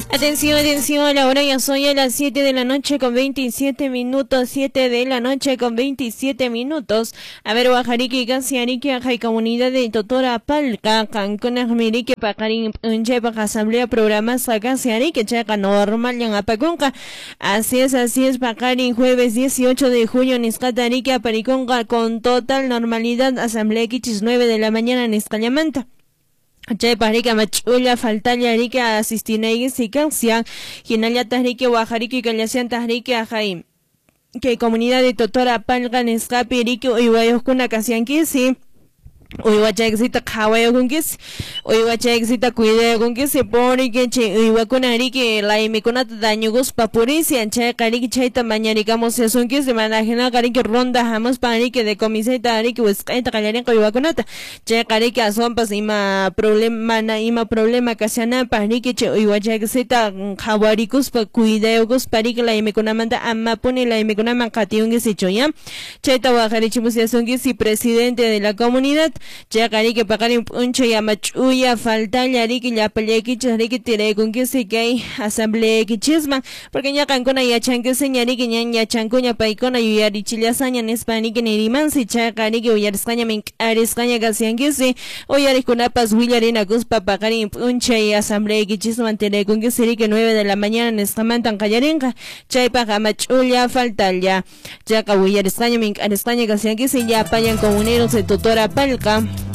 Atención, atención, ahora ya soy a las 7 de la noche con 27 minutos, 7 de la noche con 27 minutos. A ver, Guajariki, casi Ariki, Ajay, comunidad de Totora Palca, Cancún, Miriki, Pacarín, Unchepa, Asamblea, programas, casi Ariki, Chaca, normal, en Apacunca. Así es, Pacarín, jueves 18 de julio, Niscata, Ariki, Apariconga, con total normalidad, Asamblea Quichis, 9 de la mañana, en Escalamanta. Chay parika machulla faltalla rika asistinaygi sikansian hinalla tahriki wajariki kallasian tahriki ajay que comunidad de Totora Palga Nescapi riki uywayuskuna kasiankisi Uywachayksita qhawayakunkis uywachayksita cuidayakunkis pori que che uywakuna riki laymikunata dañuguspa purisian chayqa riki chayta mañarikamos yasunkis manajinaqa riki ronda hamuspa riki de comiseta riki wisq'ayta qallarinqa uywakunata chayqa riki aswanpas ima problema kashananpaq riki chay uywachayksita qhawarikuspa cuidayukuspa riki laymikunamanta amapuni laymikunamanta qatiyunkisichu ya chayta waqarichimus yasunkis presidente de la comunidad Chakariki pakarin puncho yamachuya faltalla riki llapallaykichis riki tiraykunkisi kay asambleykichisman porque ñaqinkuna yachankisi ñariki ñan yachankuña paykuna yuyarichillasaña nispa riki nirimansi chakariki uyarisqaña mink'arisqaña kasiyankisi uyarikunapas willarinakuspa pakarin punchay asambleykichisman tiraykunkisi riki 9 de la mañana nisqamantan qallarinqa chaypaq amachulla faltalla chaka uyarisqaña mink'arisqaña kasiyankisi llapayan comuneros de Totora Palca